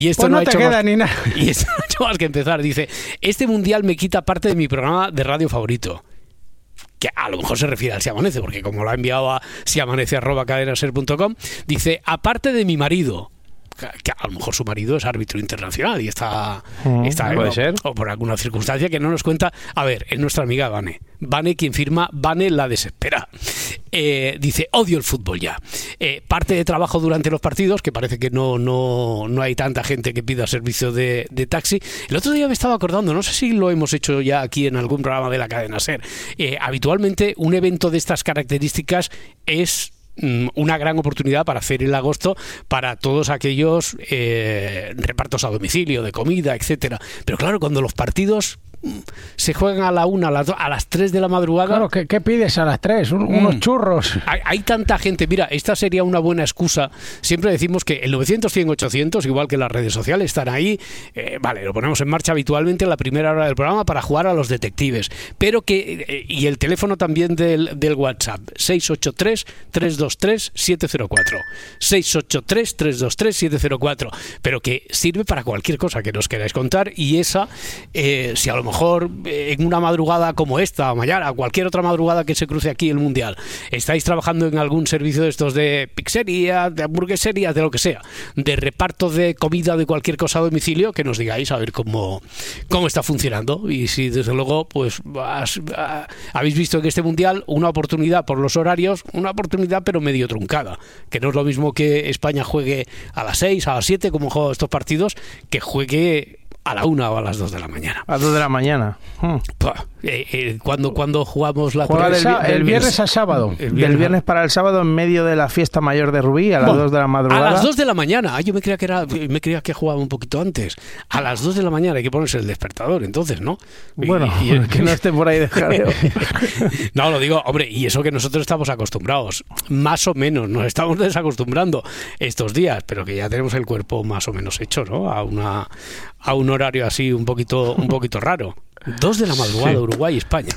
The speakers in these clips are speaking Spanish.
Y esto pues no te ha hecho queda más, ni nada. y esto no ha hecho más que empezar. Dice, este mundial me quita parte de mi programa de radio favorito. Que a lo mejor se refiere al Si Amanece, porque como lo ha enviado a siamanece@cadenaser.com, dice, aparte de mi marido, que a lo mejor su marido es árbitro internacional y está puede ser, o por alguna circunstancia que no nos cuenta. A ver, es nuestra amiga Vane quien firma Vane la desespera. Dice, odio el fútbol ya. Parte de trabajo durante los partidos, que parece que no hay tanta gente que pida servicio de taxi. El otro día me estaba acordando, no sé si lo hemos hecho ya aquí en algún programa de la cadena SER. Habitualmente un evento de estas características es una gran oportunidad para hacer el agosto para todos aquellos repartos a domicilio de comida, etcétera. Pero claro, cuando los partidos se juegan a la 1, a las 2, a las 3 de la madrugada. Claro, ¿qué pides a las 3? Unos churros. Hay tanta gente. Mira, esta sería una buena excusa. Siempre decimos que el 900, 100, 800, igual que las redes sociales, están ahí. Vale, lo ponemos en marcha habitualmente en la primera hora del programa para jugar a los detectives. Pero que y el teléfono también del WhatsApp, 683-323-704. 683-323-704. Pero que sirve para cualquier cosa que nos queráis contar. Y esa, si a lo mejor en una madrugada como esta, o mañana, cualquier otra madrugada que se cruce aquí el Mundial, estáis trabajando en algún servicio de estos de pizzería, de hamburguesería, de lo que sea, de reparto de comida, de cualquier cosa a domicilio, que nos digáis a ver cómo está funcionando. Y si desde luego pues habéis visto en este Mundial una oportunidad por los horarios, una oportunidad pero medio truncada, que no es lo mismo que España juegue a las 6, a las 7 como juega estos partidos, que juegue a la 1 o a las 2 de la mañana. A las 2 de la mañana. ¿Cuándo jugamos la el viernes al sábado. Del viernes para el sábado, en medio de la fiesta mayor de Rubí, a las 2 de la madrugada. A las 2 de la mañana. Yo me creía que jugaba un poquito antes. A las 2 de la mañana hay que ponerse el despertador, entonces, ¿no? Bueno, que no esté por ahí de jaleo. No, lo digo, hombre, y eso que nosotros estamos acostumbrados. Más o menos, nos estamos desacostumbrando estos días, pero que ya tenemos el cuerpo más o menos hecho, ¿no? A un horario así un poquito raro. 2 de la madrugada, sí. Uruguay y España.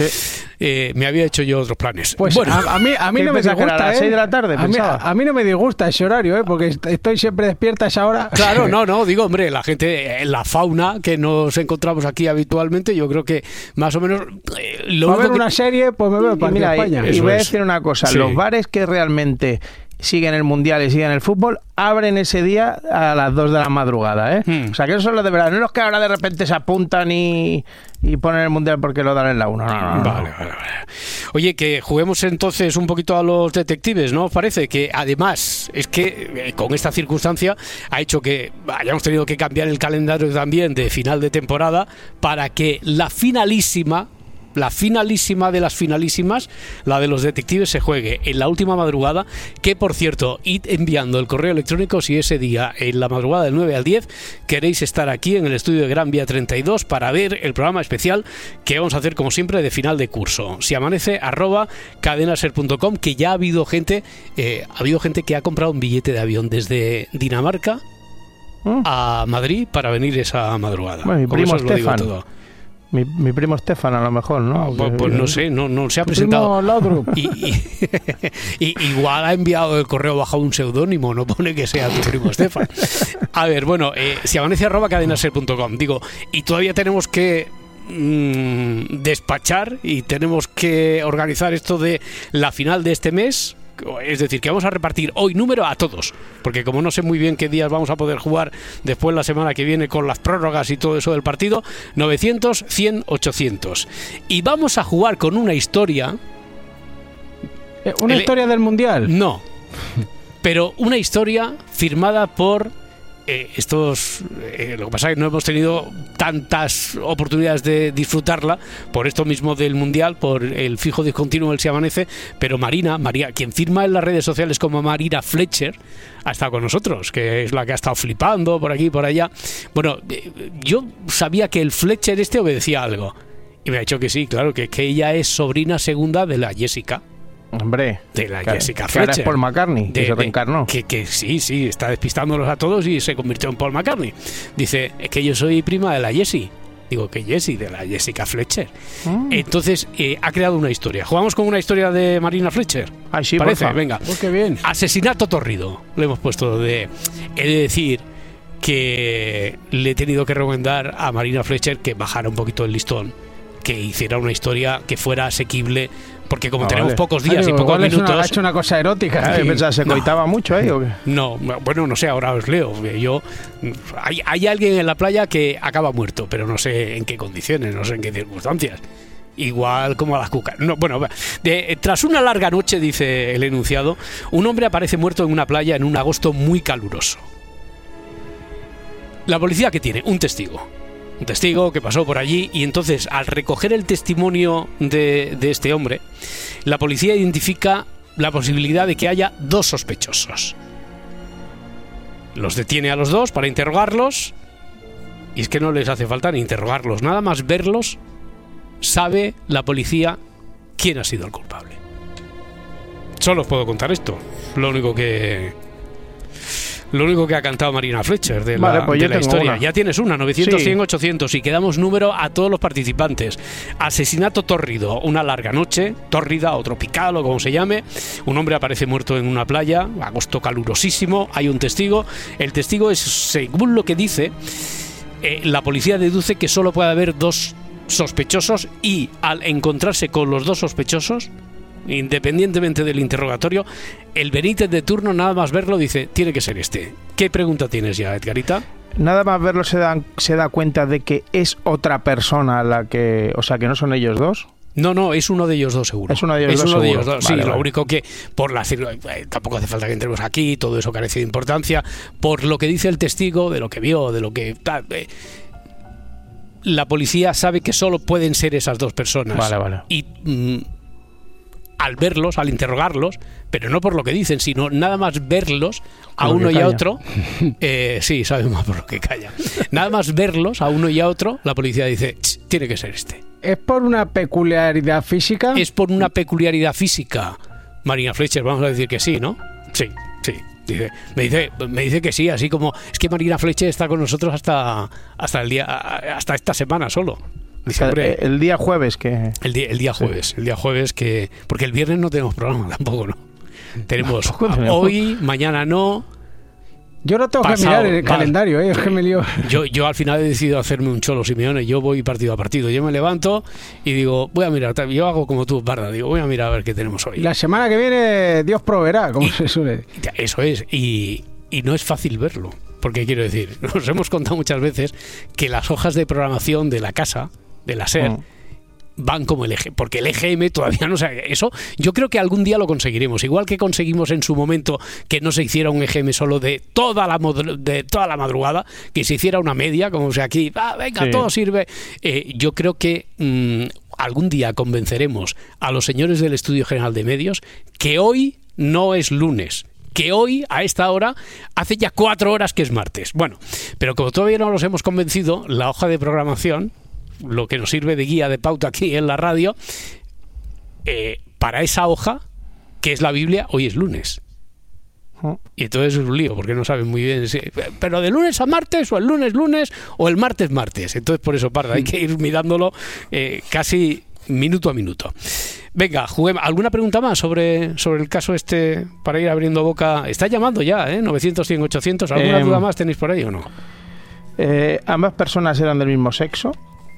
Me había hecho yo otros planes. Pues bueno, a mí no me disgusta, a las 6 de la tarde, a mí no me disgusta ese horario, porque estoy siempre despierta a esa hora. Claro, no, digo, hombre, la gente, la fauna que nos encontramos aquí habitualmente, yo creo que más o menos a ver una serie, pues me veo para España. Y voy a decir una cosa, sí. Los bares que realmente siguen el Mundial y siguen el fútbol, abren ese día a las 2 de la madrugada, ¿eh? O sea, que eso es lo de verdad. No es los que ahora de repente se apuntan y ponen el Mundial porque lo dan en la 1. No. Vale. Oye, que juguemos entonces un poquito a los detectives, ¿no? Parece que además es que con esta circunstancia ha hecho que hayamos tenido que cambiar el calendario también de final de temporada para que la finalísima de las finalísimas, la de los detectives, se juegue en la última madrugada, que por cierto, id enviando el correo electrónico si ese día, en la madrugada del 9 al 10, queréis estar aquí en el estudio de Gran Vía 32 para ver el programa especial que vamos a hacer como siempre de final de curso. Si amanece @cadenaser.com, que ya ha habido gente que ha comprado un billete de avión desde Dinamarca a Madrid para venir esa madrada. Bueno, mi primo Estefan. Mi primo Estefan, a lo mejor, ¿no? Pues no sé, no se ha presentado. Y igual ha enviado el correo bajo un seudónimo, no pone que sea tu primo Estefan. A ver, bueno, si amanece @cadenaser.com, digo, y todavía tenemos que despachar y tenemos que organizar esto de la final de este mes. Es decir, que vamos a repartir hoy número a todos, porque como no sé muy bien qué días vamos a poder jugar después la semana que viene con las prórrogas y todo eso del partido, 900, 100, 800. Y vamos a jugar con una historia. ¿Una historia del Mundial? No, pero una historia firmada por lo que pasa es que no hemos tenido tantas oportunidades de disfrutarla por esto mismo del Mundial, por el fijo discontinuo del Si Amanece, pero María, quien firma en las redes sociales como Marina Fletcher, ha estado con nosotros, que es la que ha estado flipando por aquí y por allá. Bueno, yo sabía que el Fletcher obedecía algo, y me ha dicho que sí, claro, que ella es sobrina segunda de la Jessica. Hombre, de la Jessica Fletcher. Que es Paul McCartney, que se reencarnó. Que sí, está despistándolos a todos y se convirtió en Paul McCartney. Dice, es que yo soy prima de la Jessie. Digo, que Jessie, de la Jessica Fletcher. Entonces, ha creado una historia. ¿Jugamos con una historia de Marina Fletcher? Ay, sí, parece, porfa. Venga. Qué bien. Asesinato torrido. Le hemos puesto he de decir que le he tenido que recomendar a Marina Fletcher que bajara un poquito el listón, que hiciera una historia que fuera asequible, porque como tenemos pocos días y pocos minutos... Ha hecho una cosa erótica. ¿Se coitaba mucho ahí o qué? No, bueno, no sé, ahora os leo. Hay alguien en la playa que acaba muerto, pero no sé en qué condiciones, no sé en qué circunstancias. Igual como a las cucas. No, bueno, tras una larga noche, dice el enunciado, un hombre aparece muerto en una playa en un agosto muy caluroso. La policía, ¿qué tiene? Un testigo que pasó por allí, y entonces al recoger el testimonio de este hombre, la policía identifica la posibilidad de que haya 2 sospechosos. Los detiene a los 2 para interrogarlos, y es que no les hace falta ni interrogarlos, nada más verlos sabe la policía quién ha sido el culpable. Solo os puedo contar esto, lo único que ha cantado Marina Fletcher de la historia. Ya tienes una, 900, 100, 800, y quedamos número a todos los participantes. Asesinato tórrido, una larga noche, tórrida o tropical o como se llame. Un hombre aparece muerto en una playa, agosto calurosísimo, hay un testigo. El testigo es, según lo que dice, la policía deduce que solo puede haber 2 sospechosos, y al encontrarse con los 2 sospechosos, independientemente del interrogatorio, el Benítez de turno, nada más verlo, dice, tiene que ser este. ¿Qué pregunta tienes ya, Edgarita? Nada más verlo se da cuenta de que es otra persona la que... O sea, que no son ellos 2. No, es uno de ellos 2 seguro. Es uno de ellos 2. Sí, vale. Lo único que, tampoco hace falta que entremos aquí, todo eso carece de importancia. Por lo que dice el testigo, de lo que vio, de lo que... la policía sabe que solo pueden ser esas 2 personas. Vale. Y... al verlos, al interrogarlos, pero no por lo que dicen, sino nada más verlos a uno y a otro, sí, sabemos por lo que calla. Nada más verlos a uno y a otro, la policía dice, tiene que ser este. ¿Es por una peculiaridad física? Es por una peculiaridad física. Marina Fletcher, vamos a decir que sí, ¿no? Sí. Me dice que sí, así como es que Marina Fletcher está con nosotros hasta esta semana solo. Dice, hombre, el día jueves que... El día jueves que... Porque el viernes no tenemos programa tampoco, ¿no? Tenemos hoy, mañana no... Yo no tengo que mirar el calendario, es que me lío. Yo al final he decidido hacerme un Cholo Simeone. Yo voy partido a partido. Yo me levanto y digo, voy a mirar. Yo hago como tú, Barda. Digo, voy a mirar a ver qué tenemos hoy. La semana que viene Dios proveerá, como se suele. Eso es. Y no es fácil verlo. Porque quiero decir, nos hemos contado muchas veces que las hojas de programación de la casa, de la SER, van como el eje, porque el EGM todavía no sabe eso. Yo creo que algún día lo conseguiremos, igual que conseguimos en su momento que no se hiciera un EGM solo de toda la madrugada, que se hiciera una media, como si aquí, venga, todo sirve. Yo creo que algún día convenceremos a los señores del Estudio General de Medios que hoy no es lunes, que hoy, a esta hora, hace ya 4 horas que es martes. Bueno, pero como todavía no los hemos convencido, la hoja de programación, lo que nos sirve de guía, de pauta aquí en la radio, para esa hoja, que es la Biblia, hoy es lunes. Y entonces es un lío, porque no saben muy bien pero de lunes a martes, o el lunes o el martes. Entonces por eso, Parda, hay que ir mirándolo casi minuto a minuto. Venga, juguemos. ¿Alguna pregunta más sobre el caso este para ir abriendo boca? Está llamando ya, 900, 100, 800. ¿Alguna duda más tenéis por ahí o no? ¿Ambas personas eran del mismo sexo?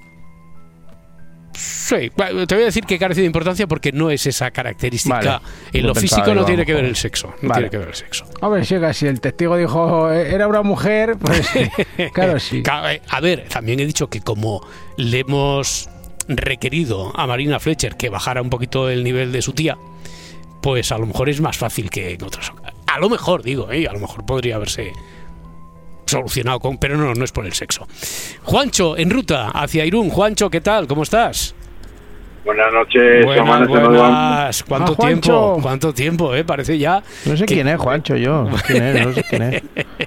Sí, te voy a decir que carece de importancia porque no es esa característica. En lo físico no tiene que ver el sexo. Tiene que ver el sexo. Hombre, si el testigo dijo era una mujer, pues claro, sí. A ver, también he dicho que como le hemos requerido a Marina Fletcher que bajara un poquito el nivel de su tía, pues a lo mejor es más fácil que en otras. A lo mejor, digo, a lo mejor podría haberse solucionado pero no es por el sexo. Juancho, en ruta hacia Irún. Juancho, ¿qué tal? ¿Cómo estás? Buenas noches. Buenas. ¿Cuánto tiempo? Parece ya... No sé quién es Juancho, yo. No sé quién es.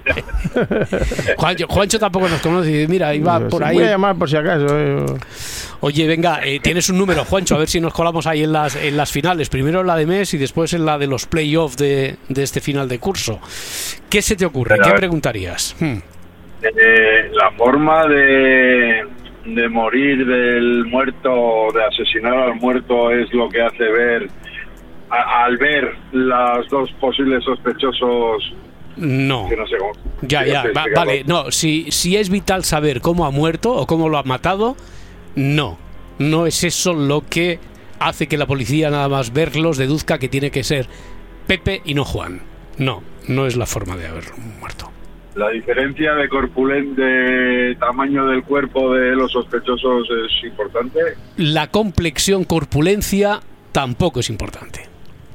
Juancho tampoco nos conoce. Mira, iba por ahí. Voy a llamar por si acaso. Oye, venga, tienes un número, Juancho, a ver si nos colamos ahí en las finales. Primero en la de mes y después en la de los playoffs de este final de curso. ¿Qué se te ocurre? ¿Qué preguntarías? La forma de morir del muerto, de asesinar al muerto, es lo que hace ver, al ver los 2 posibles sospechosos, No. Que no sé cómo. Vale, no, si es vital saber cómo ha muerto o cómo lo ha matado, no es eso lo que hace que la policía nada más verlos deduzca que tiene que ser Pepe y no Juan. No es la forma de haber muerto. ¿La diferencia de tamaño del cuerpo de los sospechosos es importante? La complexión, corpulencia tampoco es importante.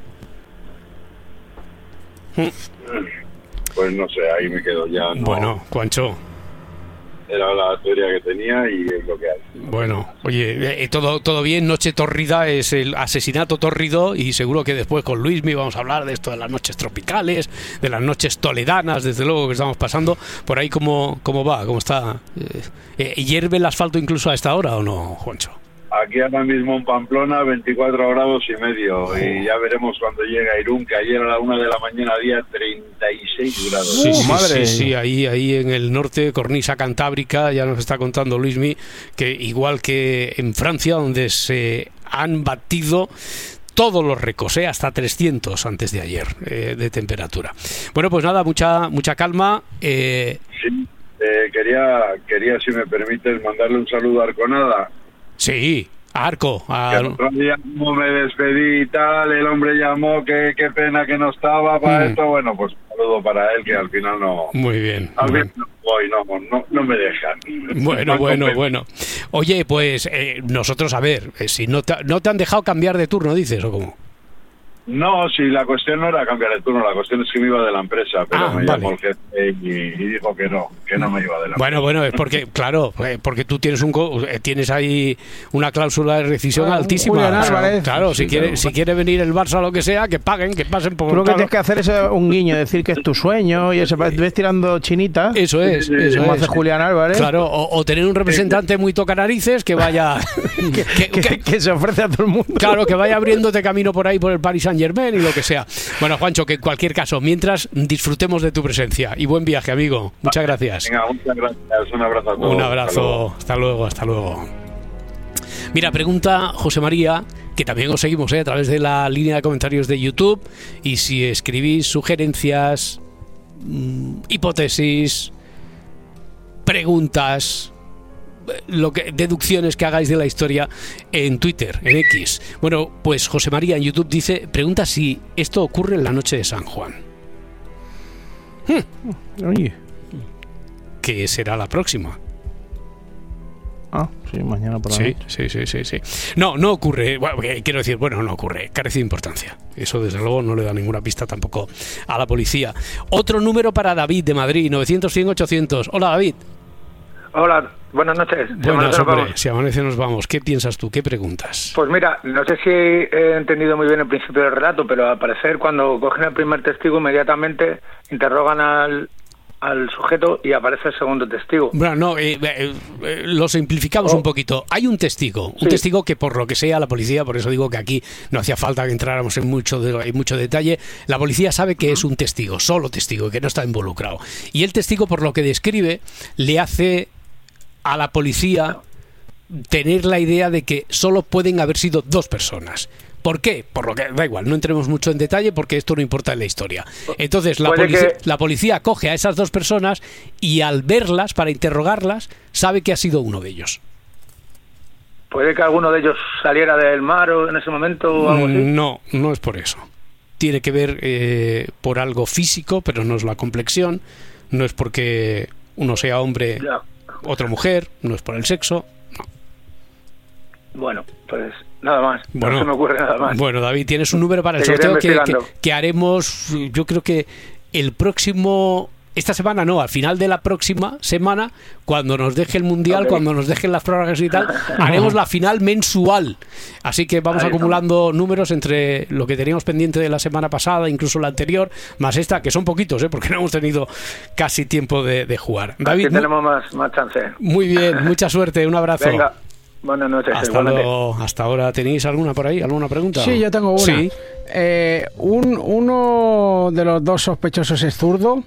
Pues no sé, ahí me quedo ya. No. Bueno, Juancho. Era la teoría que tenía y es lo que hay. Bueno, oye, todo bien. Noche tórrida es el asesinato tórrido y seguro que después con Luismi vamos a hablar de esto de las noches tropicales, de las noches toledanas, desde luego que estamos pasando. Por ahí, ¿cómo va? ¿Cómo está? ¿Hierve el asfalto incluso a esta hora o no, Juancho? Aquí ahora mismo en Pamplona 24 grados y medio y ya veremos cuando llega a Irún, que ayer a la 1 de la mañana había 36 grados. Sí, ahí en el norte, cornisa cantábrica, ya nos está contando Luismi, que igual que en Francia, donde se han batido todos los récords, hasta 300 antes de ayer de temperatura. Bueno, pues nada, mucha calma. Sí, quería, si me permites, mandarle un saludo a Arconada. Sí, a Arco. El otro día, como me despedí y tal, el hombre llamó, qué pena que no estaba para esto. Bueno, pues un saludo para él, que al final no... Muy bien. Al final no me dejan. Bueno. Oye, pues nosotros, a ver, si no te han dejado cambiar de turno, dices, ¿o cómo? No, si la cuestión no era cambiar de turno, la cuestión es que me iba de la empresa, pero me llamó el jefe y dijo que no me iba de la empresa. Bueno, es porque, claro, porque tú tienes ahí una cláusula de rescisión altísima. Julián Álvarez. Claro, si quiere venir el Barça o lo que sea, que pasen por... Tú lo que tienes que hacer es un guiño, decir que es tu sueño y ves tirando chinita. Eso es. Como hace Julián Álvarez. Claro, o tener un representante muy tocanarices que vaya... que se ofrece a todo el mundo. Claro, que vaya abriéndote camino por ahí por el Paris Saint-Germain y lo que sea. Bueno, Juancho, que en cualquier caso, mientras disfrutemos de tu presencia y buen viaje, amigo. Muchas gracias. Venga, muchas gracias. Un abrazo a todos. Un abrazo. Hasta luego. Mira, pregunta José María, que también os seguimos a través de la línea de comentarios de YouTube, y si escribís sugerencias, hipótesis, preguntas, deducciones que hagáis de la historia en Twitter, en X. Bueno, pues José María en YouTube pregunta si esto ocurre en la noche de San Juan. Oye. ¿Qué será la próxima? Sí, mañana por la noche. Sí. No ocurre. Bueno, quiero decir, no ocurre. Carece de importancia. Eso, desde luego, no le da ninguna pista tampoco a la policía. Otro número para David de Madrid, 900-100-800. Hola, David. Hola, buenas noches. Buenas, hombre, si amanece nos vamos. ¿Qué piensas tú? ¿Qué preguntas? Pues mira, no sé si he entendido muy bien el principio del relato, pero al parecer cuando cogen al primer testigo inmediatamente interrogan al sujeto y aparece el segundo testigo. Bueno, lo simplificamos un poquito. Hay un testigo que por lo que sea la policía, por eso digo que aquí no hacía falta que entráramos en mucho detalle, la policía sabe que es un testigo, solo testigo, que no está involucrado. Y el testigo, por lo que describe, le hace a la policía tener la idea de que solo pueden haber sido dos personas. ¿Por qué? Por lo que da igual, no entremos mucho en detalle porque esto no importa en la historia. Entonces la policía coge a esas dos personas y al verlas, para interrogarlas, sabe que ha sido uno de ellos. ¿Puede que alguno de ellos saliera del mar o en ese momento o algo así? No es por eso. Tiene que ver por algo físico, pero no es la complexión, no es porque uno sea hombre, otra mujer, no es por el sexo, no. Bueno, pues nada más, no se me ocurre nada más. Bueno, David, tienes un número para el sorteo que haremos, yo creo que esta semana no, al final de la próxima semana, cuando nos deje el Mundial, cuando nos dejen las prórrogas y tal, haremos la final mensual. Así que vamos acumulando números entre lo que teníamos pendiente de la semana pasada, incluso la anterior, más esta, que son poquitos, porque no hemos tenido casi tiempo de jugar. David, aquí tenemos más chance. Muy bien, mucha suerte, un abrazo. Venga. Buenas noches. Hasta luego. Hasta ahora. ¿Tenéis alguna por ahí? ¿Alguna pregunta? Sí, yo tengo una. Sí. Uno de los dos sospechosos es zurdo.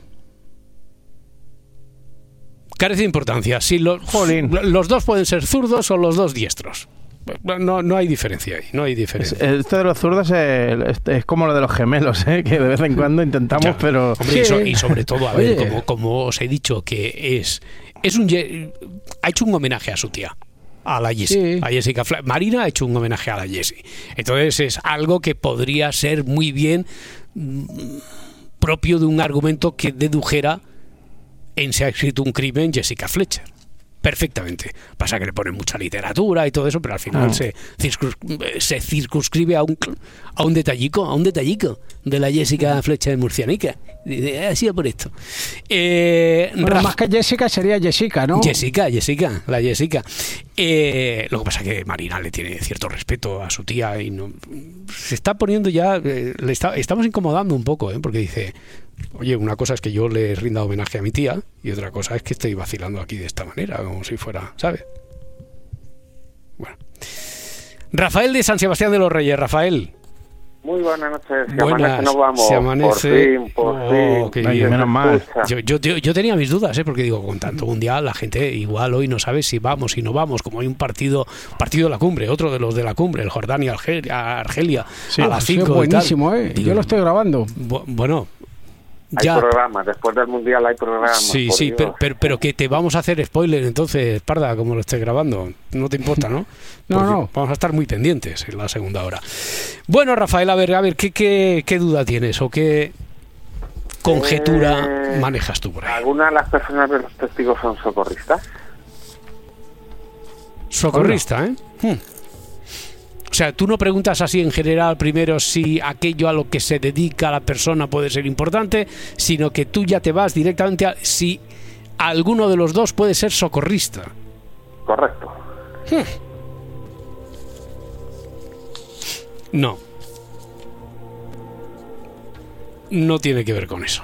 Carece de importancia. Si los dos pueden ser zurdos o los dos diestros. No hay diferencia ahí, no hay diferencia. Esto de los zurdos es como lo de los gemelos, que de vez en cuando intentamos, ya, pero... Hombre, sí. y sobre todo, a ver, como os he dicho, que ha hecho un homenaje a su tía, a la Jessie, a Jessica Fletcher. Marina ha hecho un homenaje a la Jessie. Entonces es algo que podría ser muy bien propio de un argumento que dedujera en Se ha escrito un crimen Jessica Fletcher. Perfectamente. Pasa que le ponen mucha literatura y todo eso, pero al final se circunscribe a un detallico de la Jessica Fletcher murcianica. Ha sido por esto. Bueno, más que Jessica sería Jessica, ¿no? Jessica, la Jessica. Lo que pasa es que Marina le tiene cierto respeto a su tía y no se está poniendo ya, estamos incomodando un poco, porque dice, oye, una cosa es que yo le rinda homenaje a mi tía y otra cosa es que estoy vacilando aquí de esta manera, como si fuera, ¿sabes? Bueno. Rafael de San Sebastián de los Reyes. Rafael. Muy buenas noches. Buenas, nos vamos. Se amanece. Por fin. Qué bien. Menos mal. Yo tenía mis dudas, porque digo, con tanto mundial, la gente igual hoy no sabe si vamos, si no vamos, como hay un partido de la cumbre, otro de los de la cumbre, el Jordania Argelia, a las 5. Buenísimo, yo lo estoy grabando. Bueno. Hay programa, después del mundial hay programa. Sí, pero que te vamos a hacer spoiler entonces, Parda, como lo estés grabando. No te importa, ¿no? No. Vamos a estar muy pendientes en la segunda hora. Bueno, Rafael, a ver, ¿qué duda tienes o qué conjetura manejas tú por ahí? ¿Alguna de las personas de los testigos son socorristas? Socorrista, O sea, tú no preguntas así en general primero si aquello a lo que se dedica la persona puede ser importante, sino que tú ya te vas directamente a si alguno de los dos puede ser socorrista. Correcto. No. No tiene que ver con eso.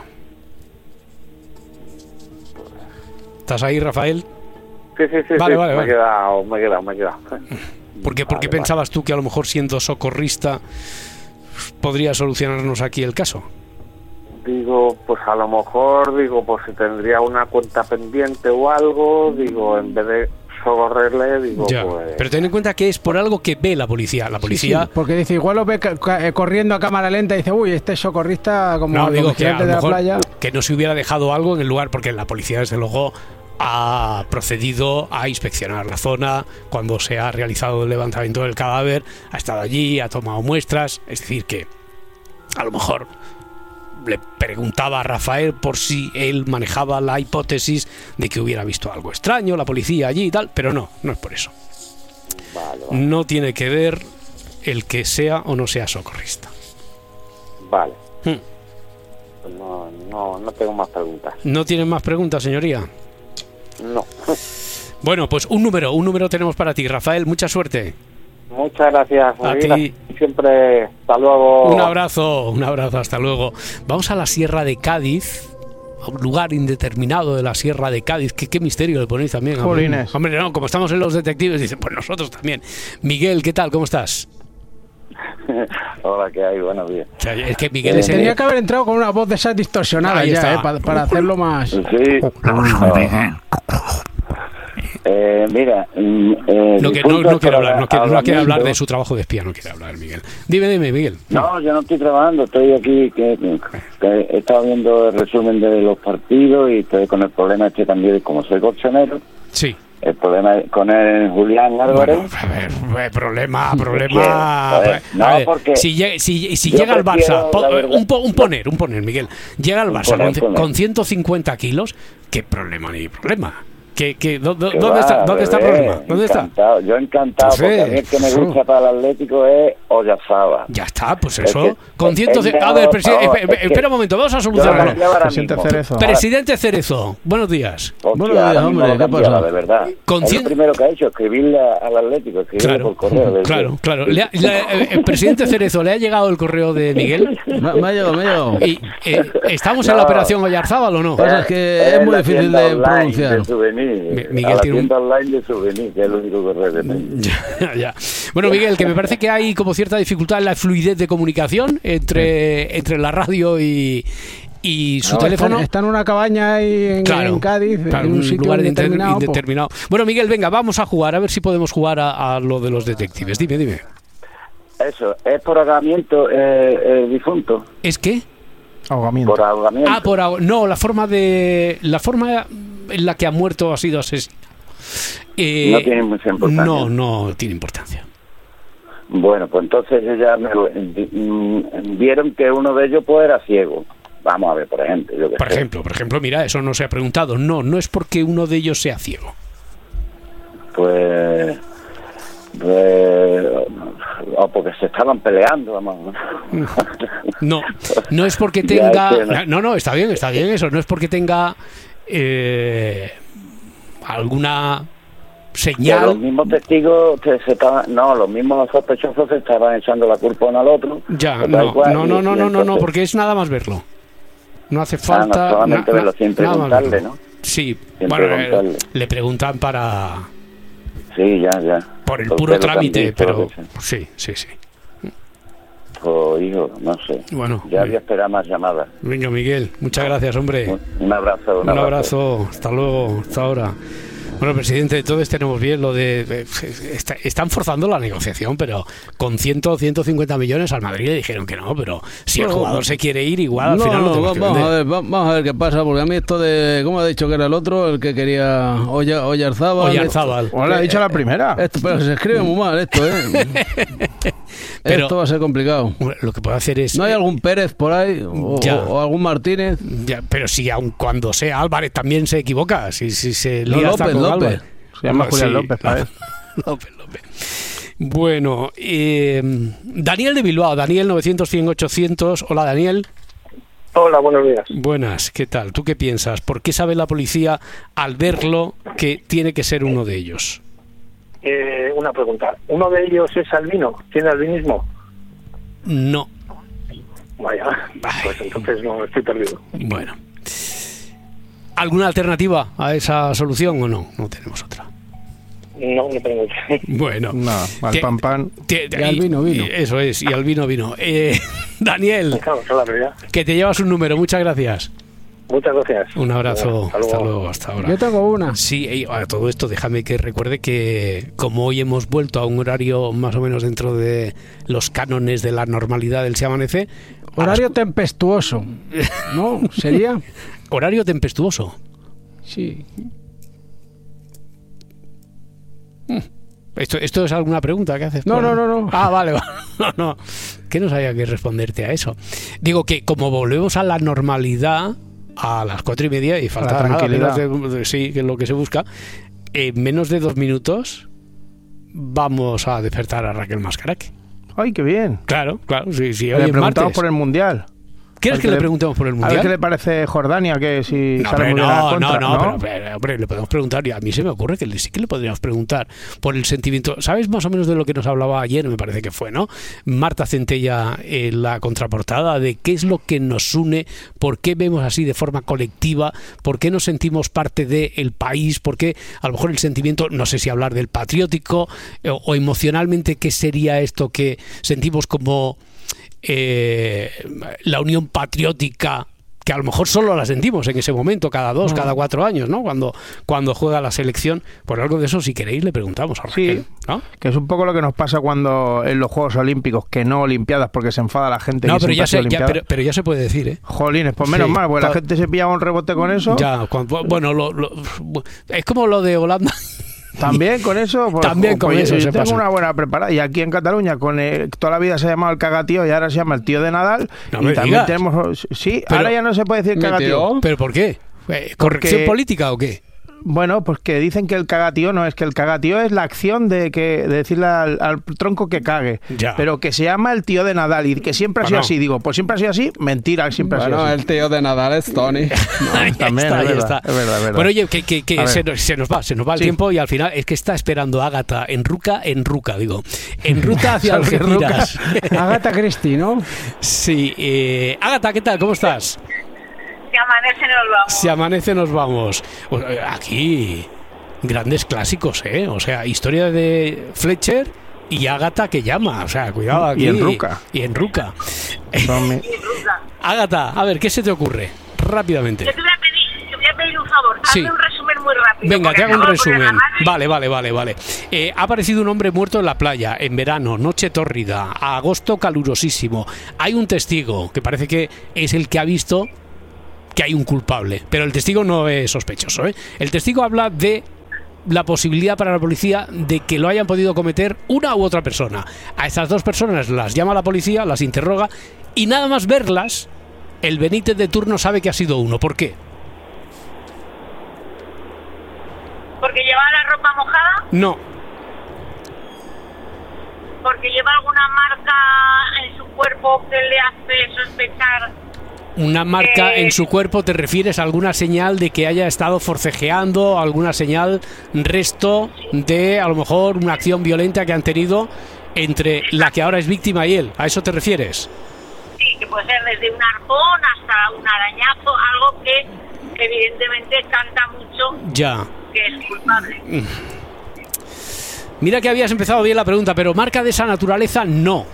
¿Estás ahí, Rafael? Sí. Vale. Me he quedado. ¿Por qué pensabas tú que a lo mejor siendo socorrista podría solucionarnos aquí el caso? Pues a lo mejor, pues si tendría una cuenta pendiente o algo, en vez de socorrerle, ya, pues... Pero ten en cuenta que es por algo que ve la policía. La policía... Sí, porque dice, igual lo ve corriendo a cámara lenta y dice, uy, este es socorrista como no, digo que a lo de la mejor playa. Que no se hubiera dejado algo en el lugar, porque la policía desde luego ha procedido a inspeccionar la zona cuando se ha realizado el levantamiento del cadáver, ha estado allí, ha tomado muestras, es decir que a lo mejor le preguntaba a Rafael por si él manejaba la hipótesis de que hubiera visto algo extraño, la policía allí y tal, pero no es por eso. Vale. No tiene que ver el que sea o no sea socorrista. Vale. No tengo más preguntas. ¿No tienen más preguntas, señoría? No. Bueno, pues un número tenemos para ti, Rafael, mucha suerte. Muchas gracias. A ti. Siempre, hasta luego. Un abrazo, hasta luego. Vamos a la Sierra de Cádiz, a un lugar indeterminado de la Sierra de Cádiz. ¿Qué misterio le ponéis también? Hombre, no, como estamos en los detectives, dicen, pues nosotros también. Miguel, ¿qué tal? ¿Cómo estás? Hola, ¿qué hay? Buenos días. O sea, es que Miguel tenía que haber entrado con una voz de esas distorsionada ya, para hacerlo más... Sí. Mira, no quiere hablar de su trabajo de espía, no quiere hablar, Miguel. Dime, Miguel. No, yo no estoy trabajando, estoy aquí, que he estado viendo el resumen de los partidos y estoy con el problema también, como soy colchonero. Sí. El problema con el Julián Álvarez. Bueno, a ver, problema. Porque si llega al Barça, un poner, Miguel. Llega al Barça con 150 kilos, ¿qué problema ni problema? ¿Dónde está el problema? ¿Dónde está? Yo encantado, porque a mí el que me gusta para el Atlético es Oyarzabal. Ya está, pues eso. Con 150. A ver, espera un momento, vamos a solucionarlo. Presidente Cerezo, buenos días. Buenos días, hombre, ¿qué pasa? De verdad. Es lo primero que ha hecho, escribirle al Atlético, escribirle por correo. Claro. El presidente Cerezo, ¿le ha llegado el correo de Miguel? Me ha llegado. ¿Y ¿estamos en la operación Oyarzabal o no? Pasa es que es muy difícil de pronunciar. Miguel a la tienda online de Souvenir, que es el único correo que tengo. Ya. Bueno, Miguel, que me parece que hay como cierta dificultad en la fluidez de comunicación entre la radio y Y su teléfono... Está en una cabaña ahí en Cádiz, en un sitio lugar indeterminado. Bueno, Miguel, venga, vamos a jugar, a ver si podemos jugar a lo de los detectives. Dime. Eso, ¿es por ahogamiento difunto? ¿Es qué? Ahogamiento. Por ahogamiento. No, la forma en la que ha muerto ha sido asesinado. No tiene mucha importancia. No tiene importancia. Bueno, pues entonces vieron que uno de ellos pues era ciego. Vamos a ver, por ejemplo. Por ejemplo, mira, eso no se ha preguntado. No es porque uno de ellos sea ciego. Pues o porque se estaban peleando, vamos. No es porque tenga... No, está bien eso. No es porque tenga alguna señal. Los mismos testigos los mismos sospechosos se estaban echando la culpa uno al otro. No, porque es nada más verlo. No hace falta... solamente verlo, sin preguntarle, ¿no? Sí, le preguntan para... Sí, ya. Por el puro trámite, pero... Sí. Pues, hijo, no sé. Bueno. Ya voy a esperar más llamadas. Venga, Miguel, muchas gracias, hombre. Un abrazo. Un abrazo. Hasta luego, hasta ahora. Bueno, presidente, todos tenemos bien lo de... Están forzando la negociación, pero con 150 millones al Madrid le dijeron que no, pero si el jugador se quiere ir, igual al final vamos a ver qué pasa, porque a mí esto de... ¿Cómo ha dicho que era el otro? El que quería... Oyarzábal. ¿O le ha dicho la primera? Pero se escribe muy mal esto, Pero, esto va a ser complicado. Lo que puede hacer es... ¿No hay algún Pérez por ahí? O algún Martínez? Ya, pero si aun cuando sea Álvarez también se equivoca, si se lía hasta con López. Se llama Julián López, ¿sabes? López. Bueno, Daniel de Bilbao, Daniel 900-100-800. Hola, Daniel. Hola, buenos días. Buenas, ¿qué tal? ¿Tú qué piensas? ¿Por qué sabe la policía al verlo que tiene que ser uno de ellos? Una pregunta. ¿Uno de ellos es albino? ¿Tiene albinismo? No. Vaya, pues entonces no, estoy perdido. Bueno. ¿Alguna alternativa a esa solución o no? No tenemos otra. No tengo otra. Bueno. No, al pan. Y al vino. Eso es, y al vino. Daniel, que te llevas un número. Muchas gracias. Muchas gracias. Un abrazo. Hasta luego, hasta ahora. Yo tengo una. Sí, a todo esto déjame que recuerde que como hoy hemos vuelto a un horario más o menos dentro de los cánones de la normalidad del Se Amanece. Horario tempestuoso, ¿no? ¿Sería? Horario tempestuoso. Sí. ¿Esto es alguna pregunta que haces? No. Ah, vale. No. Que no sabía que responderte a eso. Digo que como volvemos a la normalidad a las 4:30 y falta tranquilidad. Sí, que es lo que se busca. En menos de 2 minutos vamos a despertar a Raquel Mascaraque. ¡Ay, qué bien! Claro. Sí, le preguntamos por el Mundial. ¿Quieres que le preguntemos por el Mundial? A ver qué le parece Jordania, que si sale muy bien la contra, ¿no? Pero, hombre, le podemos preguntar, y a mí se me ocurre que sí que le podríamos preguntar por el sentimiento. ¿Sabes más o menos de lo que nos hablaba ayer? Me parece que fue, ¿no? Marta Centella en la contraportada, de qué es lo que nos une, por qué vemos así de forma colectiva, por qué nos sentimos parte del país, por qué a lo mejor el sentimiento, no sé si hablar del patriótico o emocionalmente, qué sería esto que sentimos como... la unión patriótica, que a lo mejor solo la sentimos en ese momento, cada 4 años, ¿no? Cuando juega la selección. Por algo de eso, si queréis, le preguntamos a Raquel, ¿no? Que es un poco lo que nos pasa cuando en los Juegos Olímpicos, que no Olimpiadas, porque se enfada la gente. No, pero ya se puede decir, ¿eh? Jolines, pues menos mal, porque la gente se pilla un rebote con eso. Ya, es como lo de Holanda. También con eso, pues, también con eso yo tengo una buena preparada. Y aquí en Cataluña, toda la vida se ha llamado el cagatío y ahora se llama el tío de Nadal. No y también tenemos. Sí, pero, ahora ya no se puede decir cagatío. ¿Pero por qué? ¿Corrección política o qué? Bueno, pues que dicen que el cagatío no es que el cagatío es la acción de decirle al tronco que cague. Ya. Pero que se llama el tío de Nadal y que siempre ha sido así. Digo, pues siempre ha sido así. Mentira, siempre ha sido así. El tío de Nadal es Tony. También está. Es verdad. Bueno, oye, que se nos va el tiempo y al final es que está esperando Ágata en ruta hacia Algeciras. Ágata Christie, ¿no? Sí. Ágata, ¿qué tal? ¿Cómo estás? Si amanece nos vamos. Aquí grandes clásicos, ¿eh? O sea, historia de Fletcher y Ágata que llama, o sea, cuidado aquí. Y enruca. Y enruca. Ágata, a ver, ¿qué se te ocurre? Rápidamente. Yo te voy a pedir un favor, hazme un resumen muy rápido. Venga, te hago un resumen. Vale. Ha aparecido un hombre muerto en la playa, en verano, noche tórrida, agosto calurosísimo. Hay un testigo que parece que es el que ha visto que hay un culpable, pero el testigo no es sospechoso, ¿eh? El testigo habla de la posibilidad para la policía de que lo hayan podido cometer una u otra persona. A estas dos personas las llama la policía, las interroga y nada más verlas, el Benítez de turno sabe que ha sido uno. ¿Por qué? ¿Porque lleva la ropa mojada? No. ¿Porque lleva alguna marca en su cuerpo que le hace sospechar? Una marca en su cuerpo, ¿te refieres a alguna señal de que haya estado forcejeando, alguna señal, resto de a lo mejor una acción violenta que han tenido entre la que ahora es víctima y él? ¿A eso te refieres? Sí, que puede ser desde un arpón hasta un arañazo, algo que evidentemente canta mucho que es culpable. Mira que habías empezado bien la pregunta, pero marca de esa naturaleza no.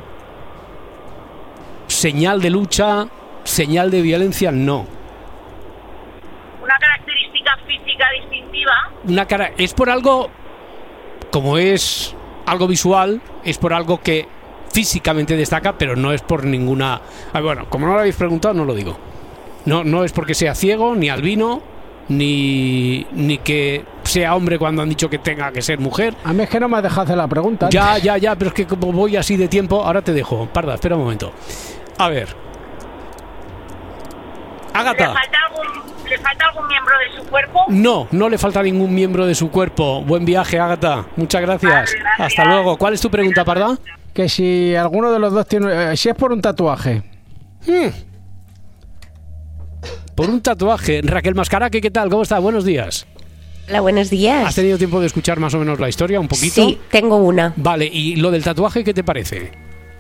Señal de lucha, señal de violencia no. Una característica física distintiva. Es por algo, como es algo visual, es por algo que físicamente destaca, pero no es por ninguna... Bueno, como no lo habéis preguntado, no lo digo. No es porque sea ciego, ni albino, ni que sea hombre cuando han dicho que tenga que ser mujer. A mí es que no me has dejado hacer la pregunta. Ya, pero es que como voy así de tiempo, ahora te dejo. Parda, espera un momento. A ver. Ágata. ¿Le falta algún miembro de su cuerpo? No le falta ningún miembro de su cuerpo. Buen viaje, Ágata. Muchas gracias. Vale, gracias. Hasta luego. ¿Cuál es tu pregunta, Parda? Que si alguno de los dos tiene... si es por un tatuaje. Por un tatuaje. Raquel Mascaraque, ¿qué tal? ¿Cómo estás? Buenos días. Hola, buenos días. ¿Has tenido tiempo de escuchar más o menos la historia? ¿Un poquito? Sí, tengo una. Vale, ¿y lo del tatuaje qué te parece?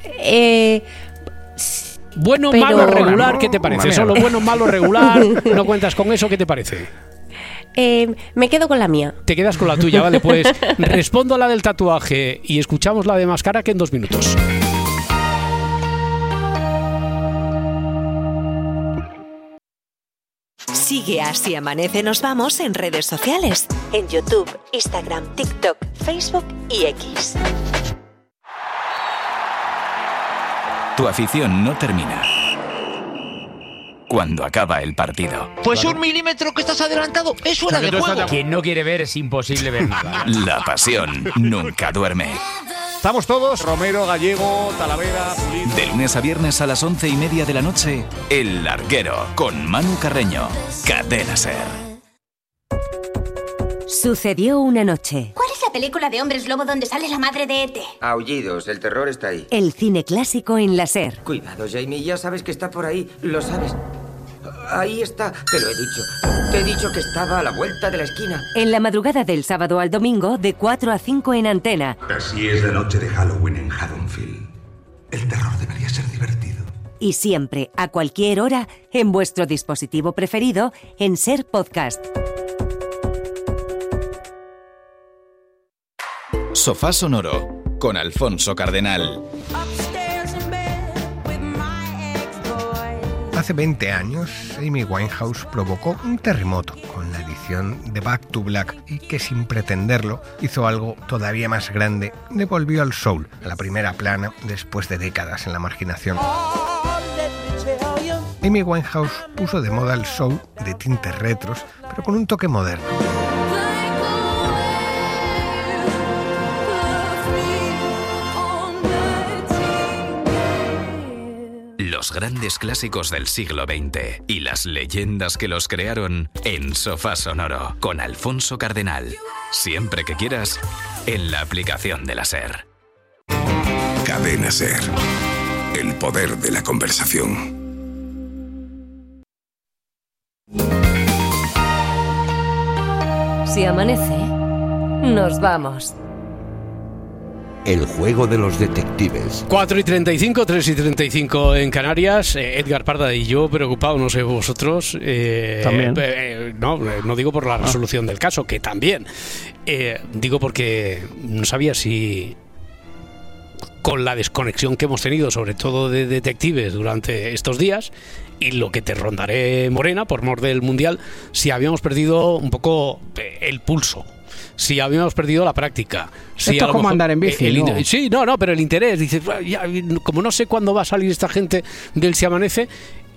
Bueno, malo, regular, ¿qué te parece? Solo bueno, malo, regular, no cuentas con eso, ¿qué te parece? Me quedo con la mía. Te quedas con la tuya, vale, pues respondo a la del tatuaje y escuchamos la de Mascaraque en 2 minutos. Sigue Así Amanece Nos Vamos en redes sociales, en YouTube, Instagram, TikTok, Facebook y X. Tu afición no termina cuando acaba el partido. Pues un milímetro que estás adelantado es fuera de juego. Quien no quiere ver es imposible ver nada. La pasión nunca duerme. Estamos todos, Romero, Gallego, Talavera, Pulido. De lunes a viernes a las 11:30 de la noche, El Larguero, con Manu Carreño. Cadena SER. Sucedió una noche. ¿Cuál es la película de hombres lobo donde sale la madre de E.T.? Aullidos, el terror está ahí. El cine clásico en la SER. Cuidado, Jamie, ya sabes que está por ahí, lo sabes. Ahí está, te lo he dicho. Te he dicho que estaba a la vuelta de la esquina. En la madrugada del sábado al domingo, de 4 a 5 en Antena. Así es la noche de Halloween en Haddonfield. El terror debería ser divertido. Y siempre, a cualquier hora, en vuestro dispositivo preferido, en SER Podcast. Sofá Sonoro, con Alfonso Cardenal. Hace 20 años, Amy Winehouse provocó un terremoto con la edición de Back to Black y que sin pretenderlo hizo algo todavía más grande, devolvió al soul a la primera plana después de décadas en la marginación. Amy Winehouse puso de moda el soul de tintes retros, pero con un toque moderno. Los grandes clásicos del siglo XX y las leyendas que los crearon en Sofá Sonoro con Alfonso Cardenal. Siempre que quieras, en la aplicación de la SER. Cadena SER. El poder de la conversación. Si amanece, nos vamos. El juego de los detectives. 4:35, 3:35 en Canarias. Edgar Parda y yo preocupados, no sé vosotros. También. No digo por la resolución del caso, que también. Digo porque no sabía si con la desconexión que hemos tenido, sobre todo de detectives durante estos días, y lo que te rondaré, Morena, por mor del Mundial, si habíamos perdido un poco el pulso, si habíamos perdido la práctica. Si esto es como andar en bici, ¿no? Sí, no, pero el interés, dices, ya, como no sé cuándo va a salir esta gente del Si Amanece,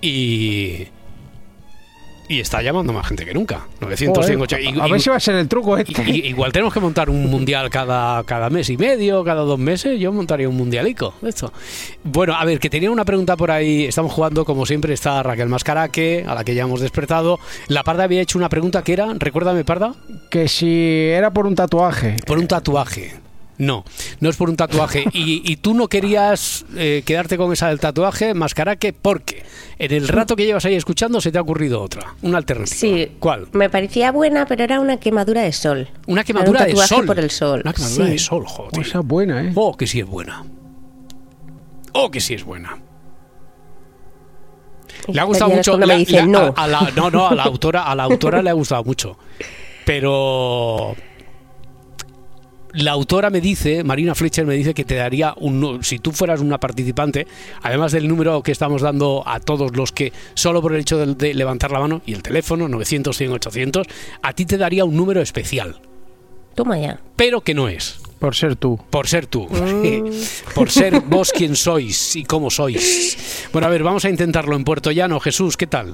y está llamando más gente que nunca. 900, 180. A ver si va a ser el truco igual tenemos que montar un mundial cada mes y medio, cada 2 meses. Yo montaría un mundialico de esto. Bueno, a ver, que tenía una pregunta por ahí. Estamos jugando, como siempre, está Raquel Mascaraque, a la que ya hemos despertado. La Parda había hecho una pregunta que era, recuérdame, Parda. Que si era por un tatuaje. Por un tatuaje. No es por un tatuaje. Y tú no querías quedarte con esa del tatuaje, Mascaraque, porque en el rato que llevas ahí escuchando se te ha ocurrido otra, una alternativa. Sí. ¿Cuál? Me parecía buena, pero era una quemadura de sol. ¿Una quemadura de sol? Por el sol. Una quemadura de sol, joder. Esa es buena, ¿eh? Oh, que sí es buena. Que sí es buena. Le ha gustado mucho. A la autora le ha gustado mucho. Pero la autora me dice, Marina Fletcher me dice que te daría si tú fueras una participante, además del número que estamos dando a todos los que, solo por el hecho de levantar la mano y el teléfono, 900, 100, 800, a ti te daría un número especial. Toma ya. Pero que no es. Por ser tú. Por ser tú. Por ser vos quien sois y cómo sois. Bueno, a ver, vamos a intentarlo en Puerto Llano. Jesús, ¿qué tal?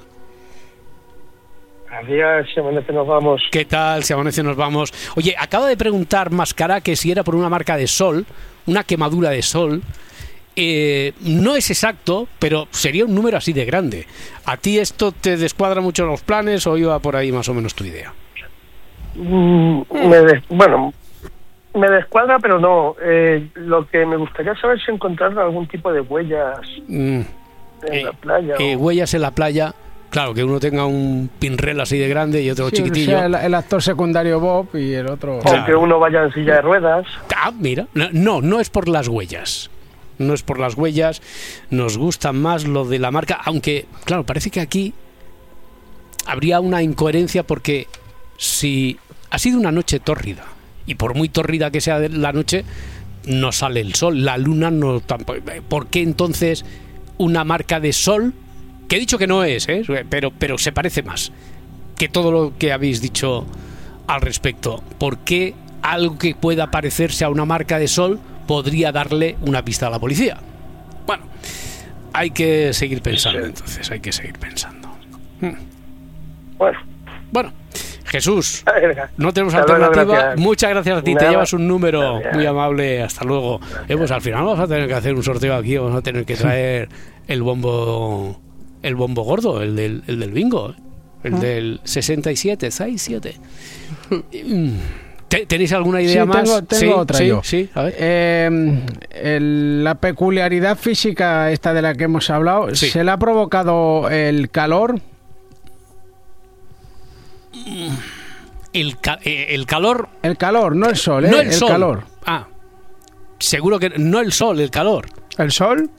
Días, Si Amanece nos vamos. ¿Qué tal? Si Amanece nos vamos. Oye, acaba de preguntar Mascaraque si era por una marca de sol, una quemadura de sol. No es exacto, pero sería un número así de grande. ¿A ti esto te descuadra mucho los planes o iba por ahí más o menos tu idea? Me descuadra, pero no. Lo que me gustaría saber es si encontrar algún tipo de huellas en la playa. Huellas en la playa. Claro, que uno tenga un pinrel así de grande y otro chiquitillo. O sea, el actor secundario Bob y el otro... O que uno vaya en silla de ruedas. Mira, no es por las huellas. No es por las huellas. Nos gusta más lo de la marca, aunque, claro, parece que aquí habría una incoherencia porque si ha sido una noche tórrida, y por muy tórrida que sea la noche, no sale el sol, la luna no... ¿Por qué entonces una marca de sol? Que he dicho que no es, pero se parece más que todo lo que habéis dicho al respecto. ¿Por qué algo que pueda parecerse a una marca de sol podría darle una pista a la policía? Bueno, hay que seguir pensando, entonces, hay que seguir pensando. Bueno, Jesús, no tenemos alternativa. Muchas gracias a ti, te llevas un número muy amable. Hasta luego. Pues al final vamos a tener que hacer un sorteo aquí, vamos a tener que traer el bombo gordo, el del bingo, el del 67, 67. ¿Tenéis alguna idea más? Tengo otra yo. Sí, a ver. La peculiaridad física esta de la que hemos hablado, ¿se le ha provocado el calor? El calor. El calor, no el sol, no el sol. Calor. Seguro que no el sol, el calor. ¿El sol?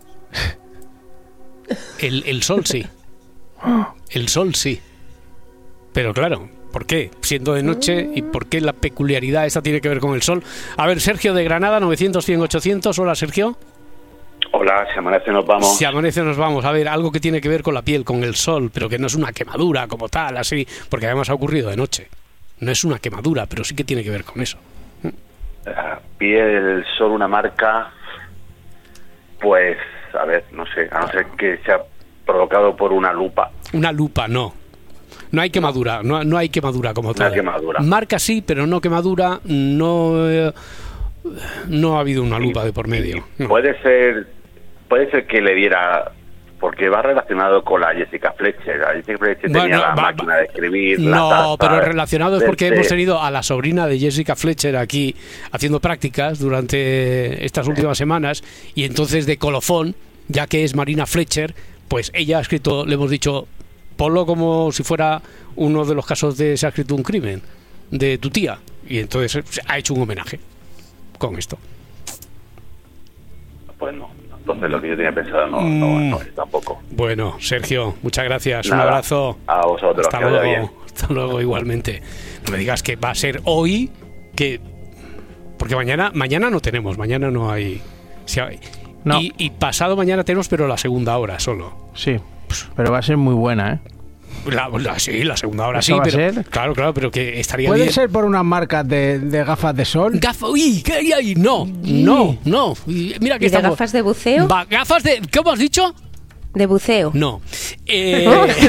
El sol sí. El sol sí. Pero claro, ¿por qué? Siendo de noche, ¿y por qué la peculiaridad esta tiene que ver con el sol? A ver, Sergio de Granada, 900, 100, 800. Hola, Sergio. Hola, Si Amanece nos vamos. Si Amanece nos vamos. A ver, algo que tiene que ver con la piel, con el sol, pero que no es una quemadura como tal, así, porque además ha ocurrido de noche. No es una quemadura, pero sí que tiene que ver con eso. La piel, el sol, una marca, pues, a ver, no sé, a no ser que sea provocado por una lupa. Una lupa, no. No hay quemadura, no hay quemadura como tal. No hay quemadura. Marca sí, pero no quemadura, no ha habido una lupa de por medio. No. Puede ser que le diera, porque va relacionado con la Jessica Fletcher. La Jessica Fletcher tenía la máquina de escribir. No, pero relacionado es porque hemos tenido a la sobrina de Jessica Fletcher aquí haciendo prácticas durante estas últimas semanas, y entonces de colofón, ya que es Marina Fletcher, pues ella ha escrito, le hemos dicho, ponlo como si fuera uno de los casos de se ha escrito un crimen de tu tía, y entonces ha hecho un homenaje con esto. Pues no, entonces lo que yo tenía pensado no es tampoco. Bueno, Sergio, muchas gracias. Nada, un abrazo. A vosotros. Hasta luego. Bien. Hasta luego, igualmente. No me digas que va a ser hoy, porque mañana no tenemos, mañana no hay No. Y pasado mañana tenemos, pero la segunda hora solo. Sí, pero va a ser muy buena, ¿eh? Sí, la segunda hora ¿Eso sí, va pero a ser? claro, pero que estaría ¿Puede bien. ser por unas marcas de gafas de sol? Uy, ¿qué hay ahí? No. Mira que ¿Y de gafas de buceo? Gafas de... ¿Cómo has dicho? De buceo. No. ¿Qué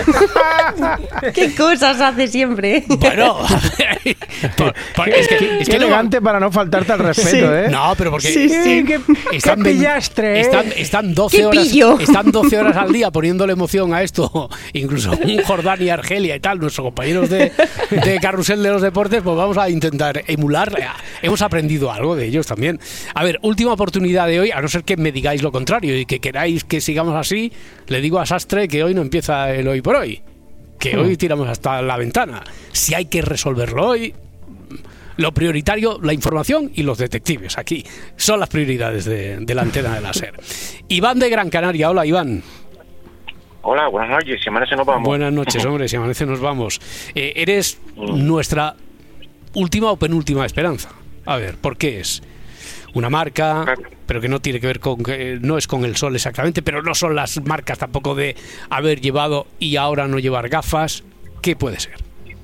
cosas hace siempre? Bueno, es que elegante para no faltarte al respeto, ¿eh? No, pero porque qué pillastre, ¿eh? están 12 horas, están 12 horas al día poniéndole emoción a esto. Incluso un Jordán y Argelia y tal, nuestros compañeros de Carrusel de los Deportes, pues vamos a intentar emular. Hemos aprendido algo de ellos también. A ver, última oportunidad de hoy, a no ser que me digáis lo contrario y que queráis que sigamos así. Le digo a Sastre que hoy no empieza el hoy por hoy, que hoy tiramos hasta la ventana. Si hay que resolverlo hoy, lo prioritario, la información y los detectives. Aquí son las prioridades de la antena de la SER. Iván de Gran Canaria. Hola, Iván. Hola, buenas noches. Si amanece nos vamos. Buenas noches, hombre. Si amanece nos vamos. Eres nuestra última o penúltima esperanza. A ver, ¿por qué es? Una marca, pero que no tiene que ver con... no es con el sol exactamente, pero no son las marcas tampoco de haber llevado y ahora no llevar gafas. ¿Qué puede ser?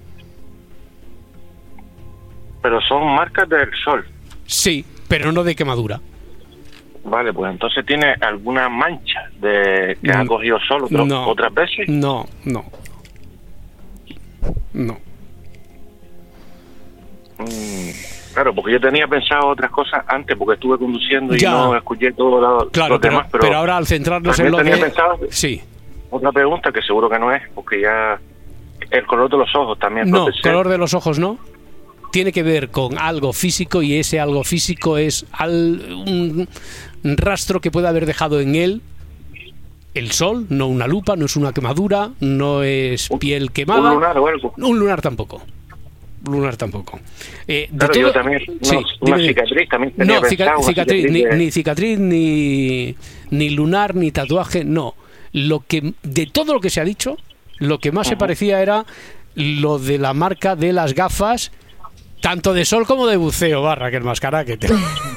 Pero son marcas del sol. Sí, pero no de quemadura. Vale, pues entonces tiene alguna mancha de que ha cogido sol otras veces. No. Claro, porque yo tenía pensado otras cosas antes, porque estuve conduciendo y no escuché todo lo demás. Pero ahora al centrarnos en lo tenía que... pensado sí. Otra pregunta que seguro que no es, porque ya el color de los ojos también. No, color de los ojos no. Tiene que ver con algo físico y ese algo físico es un rastro que puede haber dejado en él el sol, no una lupa, no es una quemadura, no es piel quemada. ¿Un lunar o algo? Un lunar tampoco. Claro, yo también, una cicatriz también tenía pensado. Ni cicatriz, ni lunar, ni tatuaje, no. De todo lo que se ha dicho, lo que más se parecía era lo de la marca de las gafas, tanto de sol como de buceo, que el mascaraquete.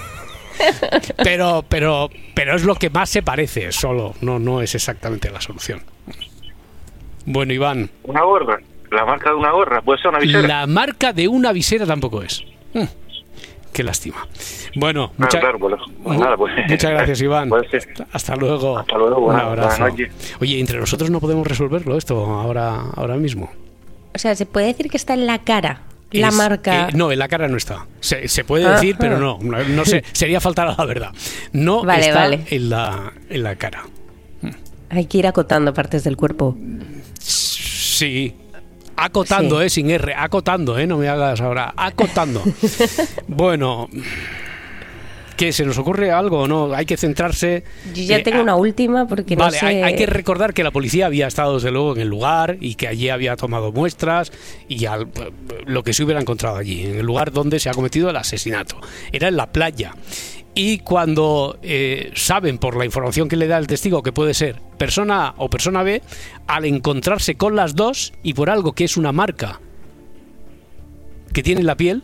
pero es lo que más se parece, solo, no es exactamente la solución. Bueno, Iván. Una gorra. La marca de una gorra, puede ser una visera. La marca de una visera tampoco es. Qué lástima. Bueno, muchas gracias, Iván. Hasta luego. Hasta luego. Un abrazo. Oye, entre nosotros no podemos resolverlo esto ahora mismo. O sea, se puede decir que está en la cara. La marca. No, en la cara no está. Se puede decir, pero no sé. Sería faltar a la verdad. No está en la cara. Hay que ir acotando partes del cuerpo. Sí. Acotando, sin R, acotando, no me hagas ahora, acotando. Bueno, ¿qué? ¿Se nos ocurre algo o no? Hay que centrarse. Yo ya tengo una última porque no sé. Hay que recordar que la policía había estado desde luego en el lugar y que allí había tomado muestras y lo que se hubiera encontrado allí, en el lugar donde se ha cometido el asesinato. Era en la playa. Y cuando saben por la información que le da el testigo que puede ser persona A o persona B, al encontrarse con las dos y por algo que es una marca que tiene en la piel,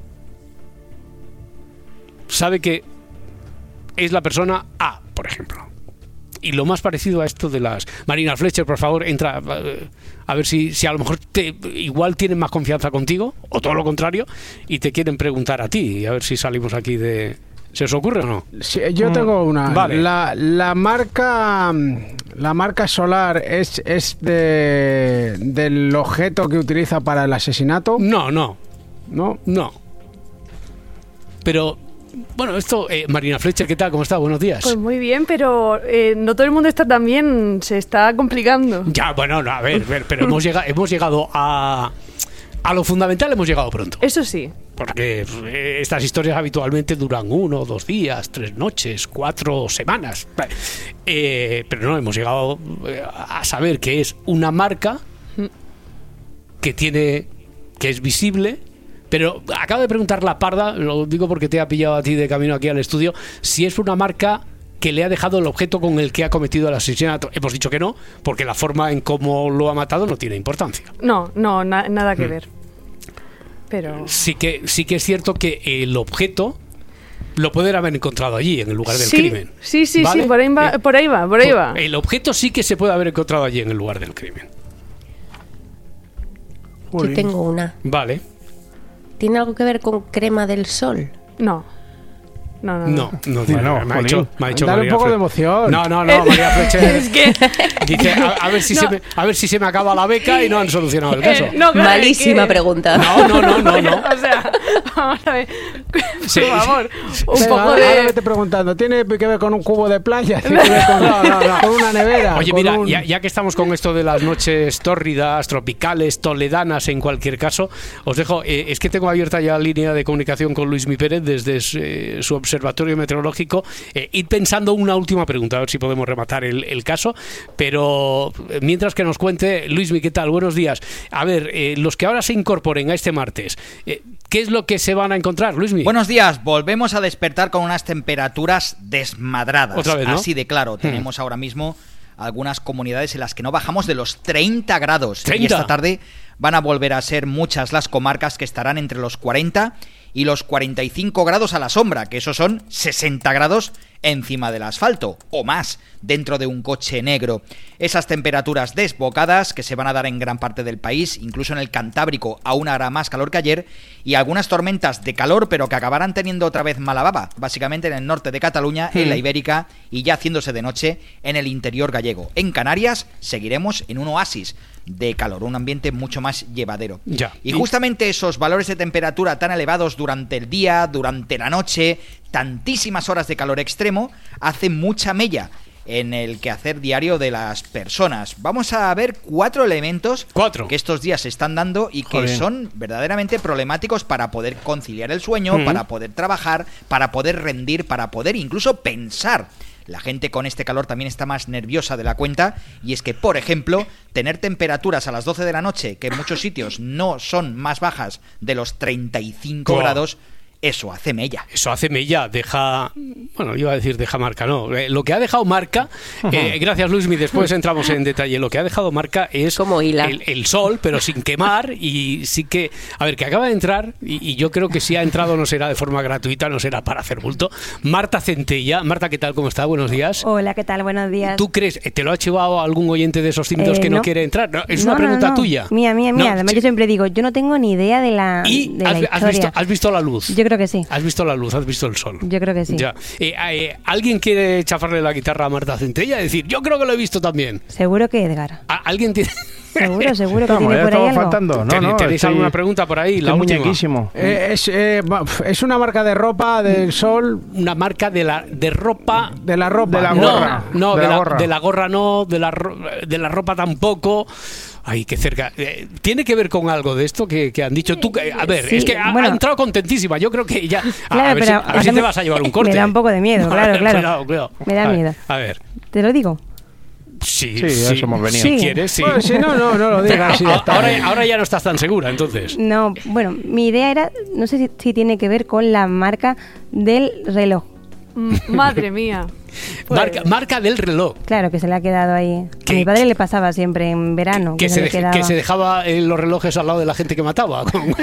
sabe que es la persona A, por ejemplo. Y lo más parecido a esto de las... Marina Fletcher, por favor, entra a ver si a lo mejor igual tienen más confianza contigo, o todo lo contrario, y te quieren preguntar a ti, y a ver si salimos aquí de... ¿Se os ocurre o no? Sí, yo tengo una. Vale. La marca solar es del objeto que utiliza para el asesinato. No. Pero bueno, esto, Marina Fletcher, ¿qué tal? ¿Cómo está? Buenos días. Pues muy bien, pero no todo el mundo está tan bien, se está complicando. Ya, bueno, no, a ver, pero hemos llegado a lo fundamental, hemos llegado pronto. Eso sí. Porque estas historias habitualmente duran 1, 2 días, 3 noches, 4 semanas. Pero no, hemos llegado a saber que es una marca que es visible. Pero acabo de preguntar la Parda, lo digo porque te ha pillado a ti de camino aquí al estudio, si es una marca que le ha dejado el objeto con el que ha cometido el asesinato. Hemos dicho que no, porque la forma en cómo lo ha matado no tiene importancia. No, nada que ver. Pero sí que es cierto que el objeto lo pueden haber encontrado allí, en el lugar del crimen. Sí, ¿vale? sí, por ahí va. El objeto sí que se puede haber encontrado allí, en el lugar del crimen. Yo tengo una. Vale. ¿Tiene algo que ver con crema del sol? No. No, bueno, me ha hecho dale un poco de emoción. No, María Fletcher. Es que... Dice, a ver si se me acaba la beca y no han solucionado el caso. Malísima pregunta. No. O sea, vamos a ver. Por favor, un poco Ahora de... me estoy preguntando, ¿tiene que ver con un cubo de playa? ¿Tiene que ver con una nevera? Oye, mira, ya que estamos con esto de las noches tórridas, tropicales, toledanas en cualquier caso, os dejo, es que tengo abierta ya la línea de comunicación con Luismi Pérez desde su observatorio meteorológico. Ir pensando una última pregunta, a ver si podemos rematar el caso, pero mientras que nos cuente, Luismi, ¿qué tal? Buenos días. A ver, los que ahora se incorporen a este martes, ¿qué es lo que se van a encontrar, Luismi? Buenos días, volvemos a despertar con unas temperaturas desmadradas. Otra vez, ¿no? Así de claro, tenemos ahora mismo algunas comunidades en las que no bajamos de los 30 grados. ¿30? Y esta tarde van a volver a ser muchas las comarcas que estarán entre los 40 y los 45 grados a la sombra, que esos son 60 grados encima del asfalto, o más, dentro de un coche negro. Esas temperaturas desbocadas que se van a dar en gran parte del país, incluso en el Cantábrico aún hará más calor que ayer, y algunas tormentas de calor, pero que acabarán teniendo otra vez mala baba, básicamente en el norte de Cataluña, en la Ibérica, y ya haciéndose de noche en el interior gallego. En Canarias seguiremos en un oasis de calor, un ambiente mucho más llevadero. Y justamente esos valores de temperatura tan elevados durante el día, durante la noche, tantísimas horas de calor extremo, hacen mucha mella en el quehacer diario de las personas. Vamos a ver 4 elementos que estos días se están dando y que son verdaderamente problemáticos para poder conciliar el sueño, para poder trabajar, para poder rendir, para poder incluso pensar. La gente con este calor también está más nerviosa de la cuenta, y es que, por ejemplo, tener temperaturas a las 12 de la noche, que en muchos sitios no son más bajas de los 35 grados, eso hace mella. Eso hace mella, deja... Bueno, iba a decir deja marca, no. Lo que ha dejado marca, gracias Luismi, después entramos en detalle, lo que ha dejado marca es como el sol, pero sin quemar, y sí que... A ver, que acaba de entrar, y yo creo que si ha entrado no será de forma gratuita, no será para hacer bulto. Marta Centella. Marta, ¿qué tal? ¿Cómo está? Buenos días. Hola, ¿qué tal? Buenos días. ¿Tú crees, te lo ha chivado algún oyente de esos tímidos que no quiere entrar? No, es una pregunta tuya. Mía. Además, yo siempre digo, yo no tengo ni idea de la historia. ¿Has visto la luz? Yo creo que sí. ¿Has visto la luz? ¿Has visto el sol? Yo creo que sí. Ya. ¿Alguien quiere chafarle la guitarra a Marta Centella? Decir, yo creo que lo he visto también. Seguro que Edgar. ¿Alguien tiene...? Seguro que tiene por ahí algo. Faltando. ¿Tenéis alguna pregunta por ahí? La última. Muñequísimo. Es una marca de ropa del sol. Una marca de ropa. De la ropa. De la gorra. No, de la gorra no, de la ropa tampoco. Ay, qué cerca. ¿Tiene que ver con algo de esto que han dicho tú? A ver, sí, es que ha entrado contentísima. Yo creo que ya... Claro, a ver si te vas a llevar un corte. Me da un poco de miedo, claro. Cuidado. Me da miedo. A ver. ¿Te lo digo? Sí, eso hemos venido. Si quieres, sí. Bueno, si no lo digas. Ahora ya no estás tan segura, entonces. No, bueno, mi idea era, no sé si tiene que ver con la marca del reloj. Madre mía. Marca del reloj. Claro, que se le ha quedado ahí. A mi padre le pasaba siempre en verano. Que se dejaba los relojes al lado de la gente que mataba.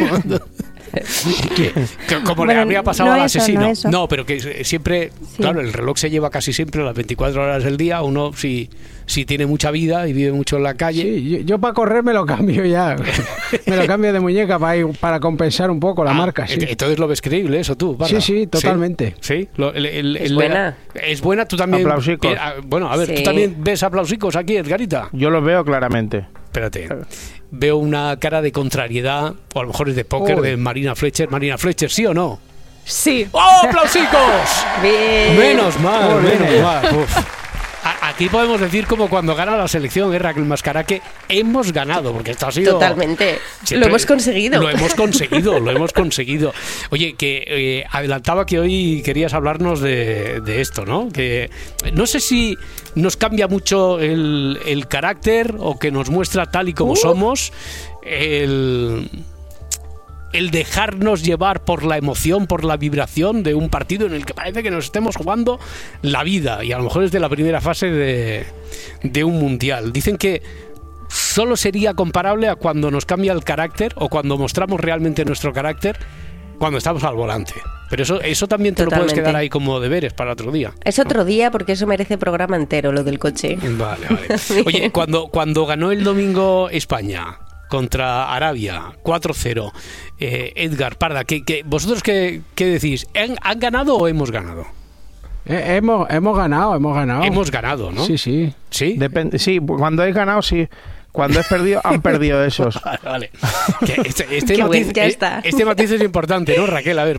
Como le habría pasado al asesino. No, pero que siempre, claro, el reloj se lleva casi siempre a las 24 horas del día. Uno si tiene mucha vida y vive mucho en la calle. Sí, yo para correr me lo cambio ya. Me lo cambio de muñeca para compensar un poco la marca. Sí. Entonces lo ves creíble eso tú, Parra. Sí, totalmente. Sí. Es buena. Es buena, tú también. Aplausicos. Bueno, a ver, ¿tú también ves aplausicos aquí, Edgarita? Yo los veo claramente. Espérate. Veo una cara de contrariedad, o a lo mejor es de póker, de Marina Fletcher. Marina Fletcher, ¿sí o no? Sí. ¡Oh, aplausicos! Bien. Menos mal. Uf. Aquí podemos decir como cuando gana la selección, Raquel Mascara, que hemos ganado, porque esto ha sido... Totalmente. Lo hemos conseguido. Lo hemos conseguido. Oye, que adelantaba que hoy querías hablarnos de esto, ¿no? Que no sé si nos cambia mucho el carácter o que nos muestra tal y como somos el dejarnos llevar por la emoción, por la vibración de un partido en el que parece que nos estemos jugando la vida, y a lo mejor es de la primera fase de un mundial. Dicen que solo sería comparable a cuando nos cambia el carácter o cuando mostramos realmente nuestro carácter cuando estamos al volante. Pero eso también te lo puedes quedar ahí como deberes para otro día. Es otro día porque eso merece programa entero, lo del coche. Vale. Oye, cuando ganó el domingo España contra Arabia 4-0, Edgar Parda, ¿vosotros qué decís? ¿Han ganado o hemos ganado? Hemos ganado. Hemos ganado, ¿no? Sí. ¿Sí? Depende, sí, cuando he ganado, sí. Cuando he perdido, han perdido esos. Vale. Este matiz es importante, ¿no, Raquel? A ver,